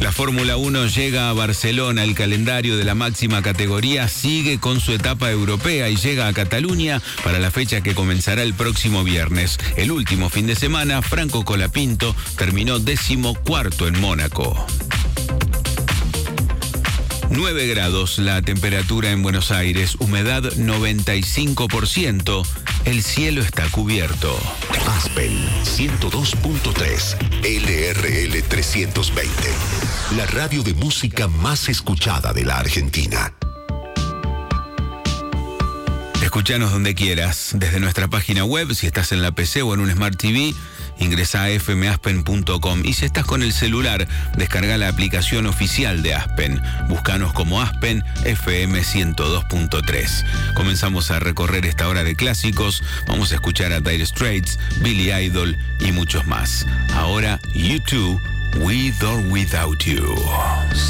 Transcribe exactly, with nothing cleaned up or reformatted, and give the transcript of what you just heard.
La Fórmula uno llega a Barcelona. El calendario de la máxima categoría sigue con su etapa europea y llega a Cataluña para la fecha que comenzará el próximo viernes. El último fin de semana, Franco Colapinto terminó decimocuarto en Mónaco. nueve grados la temperatura en Buenos Aires, humedad noventa y cinco por ciento, el cielo está cubierto. Aspen ciento dos punto tres, L R L trescientos veinte, la radio de música más escuchada de la Argentina. Escuchanos donde quieras, desde nuestra página web, si estás en la P C o en un Smart T V, ingresa a f m aspen punto com y si estás con el celular, descarga la aplicación oficial de Aspen. Búscanos como Aspen F M ciento dos punto tres. Comenzamos a recorrer esta hora de clásicos, vamos a escuchar a Dire Straits, Billy Idol y muchos más. Ahora, U dos, With or Without You.